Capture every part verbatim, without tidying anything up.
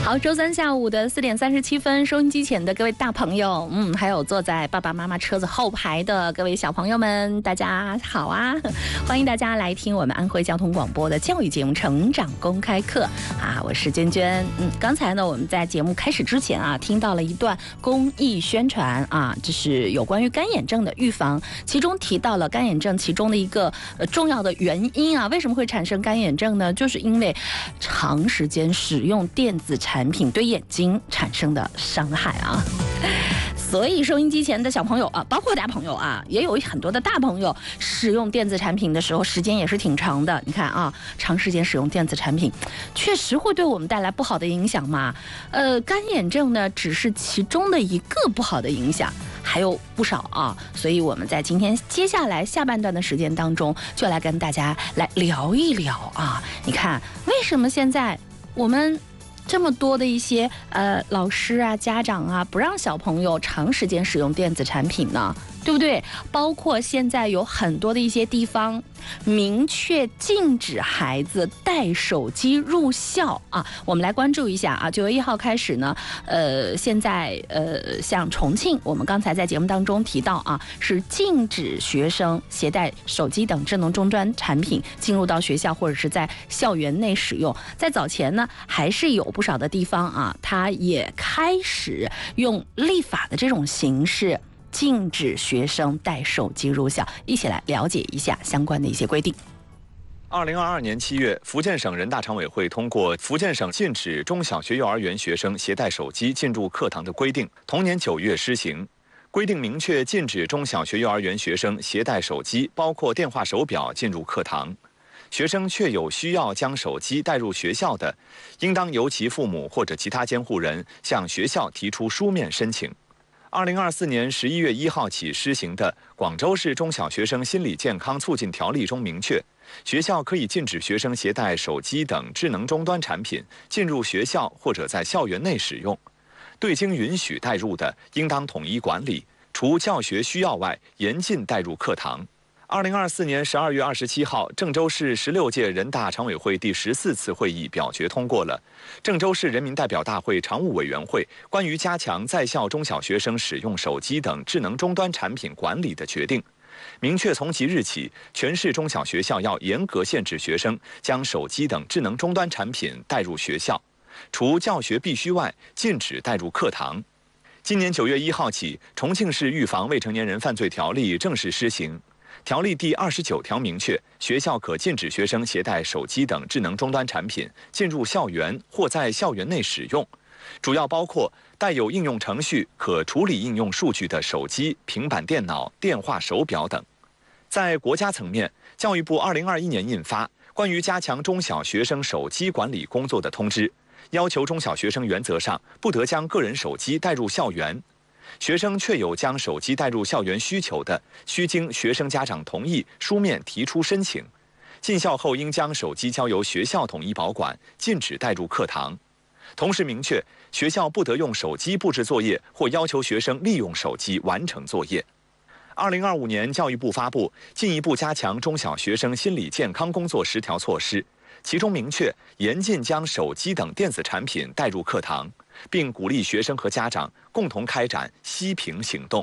好，周三下午的四点三十七分，收音机前的各位大朋友，嗯，还有坐在爸爸妈妈车子后排的各位小朋友们，大家好啊！欢迎大家来听我们安徽交通广播的教育节目《成长公开课》啊，我是娟娟。嗯，刚才呢，我们在节目开始之前啊，听到了一段公益宣传啊，这是有关于干眼症的预防，其中提到了干眼症其中的一个呃重要的原因啊，为什么会产生干眼症呢？就是因为长时间使用电子产品对眼睛产生的伤害啊。所以收音机前的小朋友啊，包括大朋友啊，也有很多的大朋友使用电子产品的时候时间也是挺长的。你看啊，长时间使用电子产品确实会对我们带来不好的影响嘛。呃，干眼症呢只是其中的一个不好的影响，还有不少啊。所以我们在今天接下来下半段的时间当中，就来跟大家来聊一聊啊。你看为什么现在我们这么多的一些呃老师啊、家长啊，不让小朋友长时间使用电子产品呢？对不对？包括现在有很多的一些地方明确禁止孩子带手机入校啊。我们来关注一下啊，九月一号开始呢，呃，现在呃，像重庆，我们刚才在节目当中提到啊，是禁止学生携带手机等智能终端产品进入到学校或者是在校园内使用。在早前呢，还是有不少的地方啊，它也开始用立法的这种形式，禁止学生带手机入校，一起来了解一下相关的一些规定。 二零二二年七月，福建省人大常委会通过《福建省禁止中小学幼儿园学生携带手机进入课堂的规定》，同年九月施行。规定明确禁止中小学幼儿园学生携带手机，包括电话、手表进入课堂。学生确有需要将手机带入学校的，应当由其父母或者其他监护人向学校提出书面申请。二零二四年十一月一号起施行的《广州市中小学生心理健康促进条例》中明确，学校可以禁止学生携带手机等智能终端产品进入学校或者在校园内使用。对经允许带入的，应当统一管理，除教学需要外，严禁带入课堂。二零二四年十二月二十七号，郑州市十六届人大常委会第十四次会议表决通过了郑州市人民代表大会常务委员会关于加强在校中小学生使用手机等智能终端产品管理的决定，明确从即日起，全市中小学校要严格限制学生将手机等智能终端产品带入学校，除教学必须外，禁止带入课堂。今年九月一号起，重庆市预防未成年人犯罪条例正式施行。条例第二十九条明确，学校可禁止学生携带手机等智能终端产品进入校园或在校园内使用，主要包括带有应用程序、可处理应用数据的手机、平板电脑、电话、手表等。在国家层面，教育部二零二一年印发《关于加强中小学生手机管理工作的通知》，要求中小学生原则上不得将个人手机带入校园。学生确有将手机带入校园需求的，需经学生家长同意，书面提出申请。进校后应将手机交由学校统一保管，禁止带入课堂。同时明确，学校不得用手机布置作业或要求学生利用手机完成作业。二零二五年，教育部发布进一步加强中小学生心理健康工作十条措施，其中明确严禁将手机等电子产品带入课堂，并鼓励学生和家长共同开展息屏行动。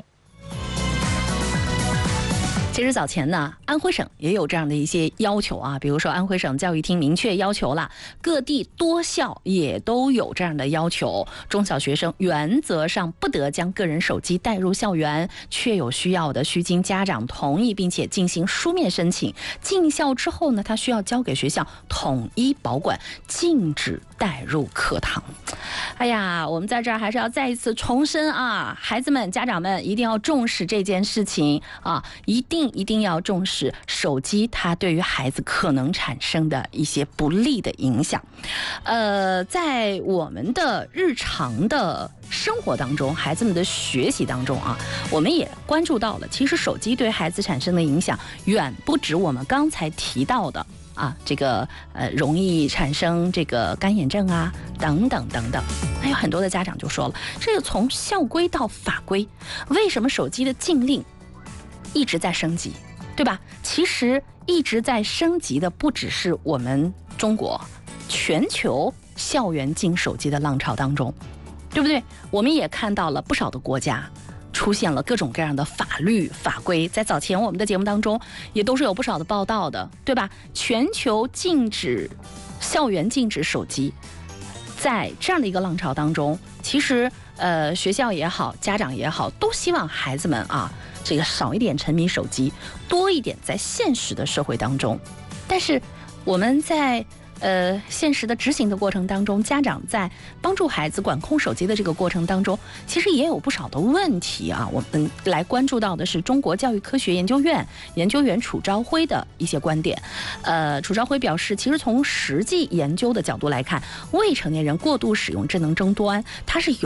其实早前呢，安徽省也有这样的一些要求啊，比如说安徽省教育厅明确要求了，各地多校也都有这样的要求，中小学生原则上不得将个人手机带入校园，确有需要的需经家长同意，并且进行书面申请。进校之后呢，他需要交给学校统一保管，禁止带入课堂。哎呀，我们在这儿还是要再一次重申啊，孩子们、家长们一定要重视这件事情啊，一定一定要重视手机它对于孩子可能产生的一些不利的影响。呃，在我们的日常的生活当中，孩子们的学习当中啊，我们也关注到了，其实手机对孩子产生的影响远不止我们刚才提到的啊，这个呃容易产生这个干眼症啊，等等等等。还有很多的家长就说了，这个从校规到法规，为什么手机的禁令一直在升级，对吧？其实一直在升级的不只是我们中国， 全球校园禁手机的浪潮当中，对不对？我们也看到了不少的国家出现了各种各样的法律法规，在早前我们的节目当中也都是有不少的报道的，对吧？全球禁止校园禁止手机，在这样的一个浪潮当中，其实呃学校也好，家长也好，都希望孩子们啊这个少一点沉迷手机，多一点在现实的社会当中。但是我们在呃，现实的执行的过程当中，家长在帮助孩子管控手机的这个过程当中，其实也有不少的问题啊。我们来关注到的是中国教育科学研究院研究员楚朝晖的一些观点。呃，楚朝晖表示，其实从实际研究的角度来看，未成年人过度使用智能终端，它是